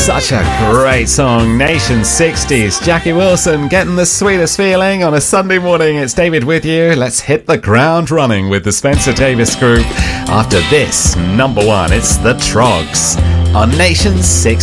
Such a great song, Nation 60s. Jackie Wilson getting the sweetest feeling on a Sunday morning. It's David with you. Let's hit the ground running with the Spencer Davis Group. After this, number one, it's the Troggs on Nation 60s.